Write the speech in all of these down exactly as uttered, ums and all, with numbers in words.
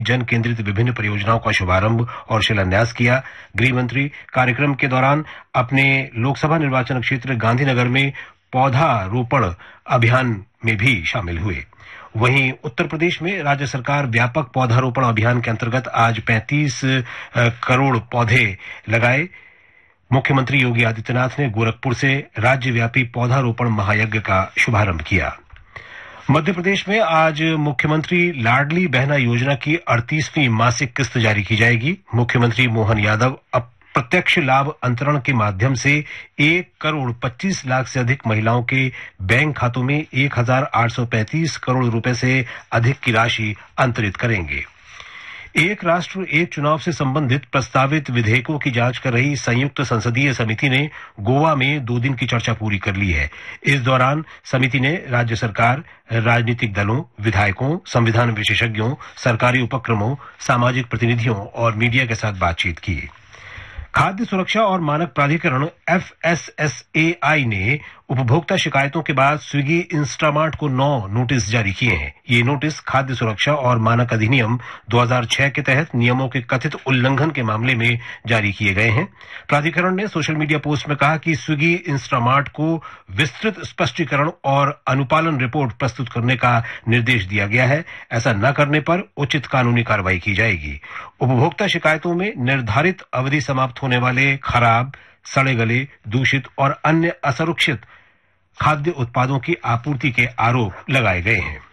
जन केंद्रित विभिन्न परियोजनाओं का शुभारंभ और शिलान्यास किया। गृह मंत्री कार्यक्रम के दौरान अपने लोकसभा निर्वाचन क्षेत्र गांधीनगर में पौधारोपण अभियान में भी शामिल हुए। वहीं उत्तर प्रदेश में राज्य सरकार व्यापक पौधारोपण अभियान के अंतर्गत आज पैंतीस करोड़ पौधे लगाए। मुख्यमंत्री योगी आदित्यनाथ ने गोरखपुर से राज्यव्यापी पौधारोपण महायज्ञ का शुभारंभ किया। मध्य प्रदेश में आज मुख्यमंत्री लाडली बहना योजना की अड़तीसवीं मासिक किस्त जारी की जाएगी। मुख्यमंत्री मोहन यादव अब प्रत्यक्ष लाभ अंतरण के माध्यम से एक करोड़ पच्चीस लाख से अधिक महिलाओं के बैंक खातों में एक हजार आठ सौ पैंतीस करोड़ रुपए से अधिक की राशि अंतरित करेंगे। एक राष्ट्र एक चुनाव से संबंधित प्रस्तावित विधेयकों की जांच कर रही संयुक्त संसदीय समिति ने गोवा में दो दिन की चर्चा पूरी कर ली है। इस दौरान समिति ने राज्य सरकार, राजनीतिक दलों, विधायकों, संविधान विशेषज्ञों, सरकारी उपक्रमों, सामाजिक प्रतिनिधियों और मीडिया के साथ बातचीत की। खाद्य सुरक्षा और मानक प्राधिकरण एफ एस एस ए आई ने उपभोक्ता शिकायतों के बाद स्विगी इंस्टामार्ट को नौ नोटिस जारी किए हैं। ये नोटिस खाद्य सुरक्षा और मानक अधिनियम दो हज़ार छह के तहत नियमों के कथित उल्लंघन के मामले में जारी किए गए हैं। प्राधिकरण ने सोशल मीडिया पोस्ट में कहा कि स्विगी इंस्टामार्ट को विस्तृत स्पष्टीकरण और अनुपालन रिपोर्ट प्रस्तुत करने का निर्देश दिया गया है। ऐसा न करने पर उचित कानूनी कार्रवाई की जाएगी। उपभोक्ता शिकायतों में निर्धारित अवधि समाप्त होने वाले खराब, सड़े गले, दूषित और अन्य असुरक्षित खाद्य उत्पादों की आपूर्ति के आरोप लगाए गए हैं।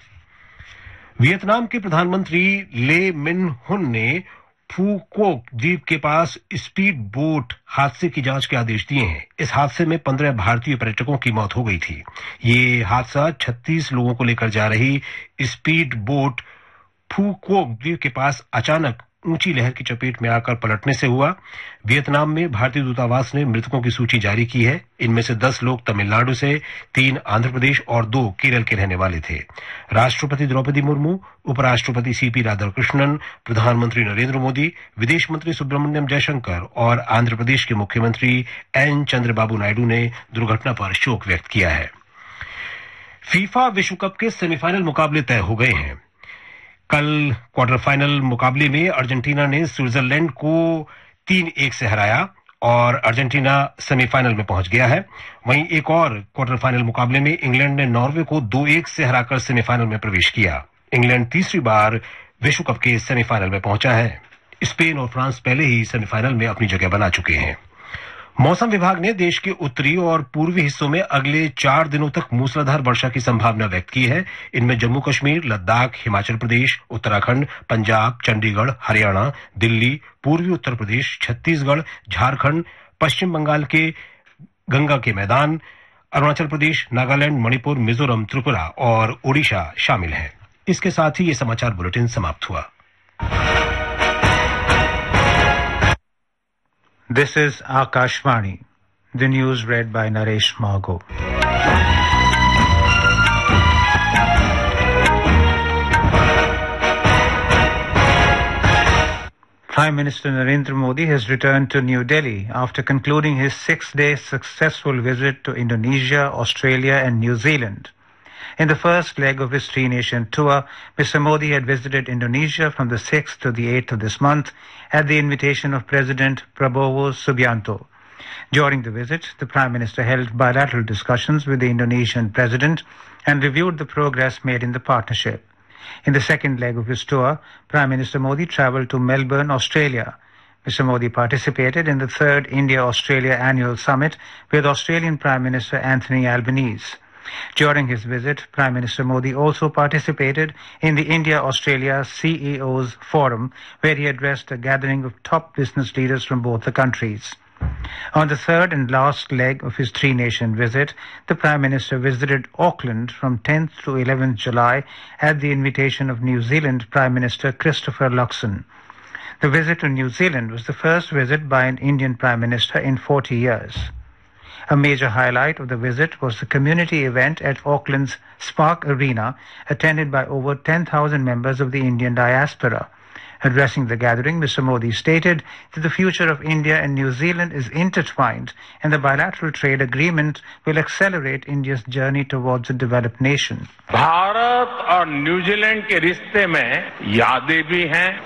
वियतनाम के प्रधानमंत्री ले मिन हुन ने फूकोक द्वीप के पास स्पीड बोट हादसे की जांच के आदेश दिए हैं। इस हादसे में पंद्रह भारतीय पर्यटकों की मौत हो गई थी। ये हादसा छत्तीस लोगों को लेकर जा रही स्पीड बोट फूकोक द्वीप के पास अचानक ऊंची लहर की चपेट में आकर पलटने से हुआ। वियतनाम में भारतीय दूतावास ने मृतकों की सूची जारी की है। इनमें से दस लोग तमिलनाडु से, तीन आंध्र प्रदेश और दो केरल के रहने वाले थे। राष्ट्रपति द्रौपदी मुर्मू, उपराष्ट्रपति सीपी राधाकृष्णन, प्रधानमंत्री नरेंद्र मोदी, विदेश मंत्री सुब्रमण्यम जयशंकर और आंध्र प्रदेश के मुख्यमंत्री एन चंद्रबाबू नायडू ने दुर्घटना पर शोक व्यक्त किया है। फीफा विश्व कप के सेमीफाइनल मुकाबले तय हो गए हैं। कल क्वार्टर फाइनल मुकाबले में अर्जेंटीना ने स्विट्जरलैंड को तीन एक से हराया और अर्जेंटीना सेमीफाइनल में पहुंच गया है। वहीं एक और क्वार्टर फाइनल मुकाबले में इंग्लैंड ने नॉर्वे को दो एक से हराकर सेमीफाइनल में प्रवेश किया। इंग्लैंड तीसरी बार विश्व कप के सेमीफाइनल में पहुंचा है। स्पेन और फ्रांस पहले ही सेमीफाइनल में अपनी जगह बना चुके हैं। मौसम विभाग ने देश के उत्तरी और पूर्वी हिस्सों में अगले चार दिनों तक मूसलाधार वर्षा की संभावना व्यक्त की है। इनमें जम्मू कश्मीर, लद्दाख, हिमाचल प्रदेश, उत्तराखंड, पंजाब, चंडीगढ़, हरियाणा, दिल्ली, पूर्वी उत्तर प्रदेश, छत्तीसगढ़, झारखंड, पश्चिम बंगाल के गंगा के मैदान, अरुणाचल प्रदेश, नागालैंड, मणिपुर, मिजोरम, त्रिपुरा और ओडिशा शामिल हैं। इसके साथ ही ये समाचार बुलेटिन समाप्त हुआ। This is Akashvani. The news read by Naresh Margo. Prime Minister Narendra Modi has returned to New Delhi after concluding his six-day successful visit to Indonesia, Australia and New Zealand. In the first leg of his three-nation tour, Mister Modi had visited Indonesia from the sixth to the eighth of this month at the invitation of President Prabowo Subianto. During the visit, the Prime Minister held bilateral discussions with the Indonesian President and reviewed the progress made in the partnership. In the second leg of his tour, Prime Minister Modi travelled to Melbourne, Australia. Mister Modi participated in the third India-Australia Annual Summit with Australian Prime Minister Anthony Albanese. During his visit, Prime Minister Modi also participated in the India-Australia C E Os Forum, where he addressed a gathering of top business leaders from both the countries. On the third and last leg of his three-nation visit, the Prime Minister visited Auckland from tenth to eleventh July at the invitation of New Zealand Prime Minister Christopher Luxon. The visit to New Zealand was the first visit by an Indian Prime Minister in forty years. A major highlight of the visit was the community event at Auckland's Spark Arena, attended by over ten thousand members of the Indian diaspora. Addressing the gathering, Mister Modi stated that the future of India and New Zealand is intertwined and the bilateral trade agreement will accelerate India's journey towards a developed nation. Bharat और New Zealand के रिश्ते में यादें भी हैं,